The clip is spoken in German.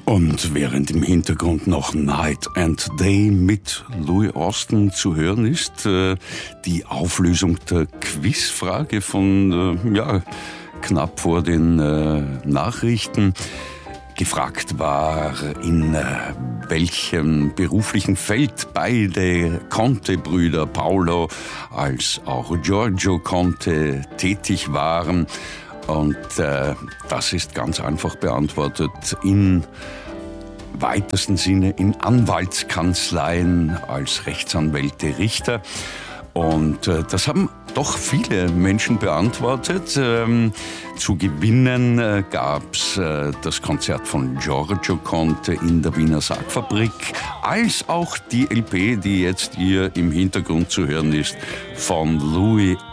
Und während im Hintergrund noch Night and Day mit Louis Austin zu hören ist, die Auflösung der Quizfrage von knapp vor den Nachrichten. Gefragt war, in welchem beruflichen Feld beide Conte-Brüder Paolo als auch Giorgio Conte tätig waren. Und das ist ganz einfach beantwortet. In weitesten Sinne in Anwaltskanzleien als Rechtsanwälte, Richter. Und das haben doch viele Menschen beantwortet. Zu gewinnen gab's das Konzert von Giorgio Conte in der Wiener Sargfabrik, als auch die LP, die jetzt hier im Hintergrund zu hören ist, von Louis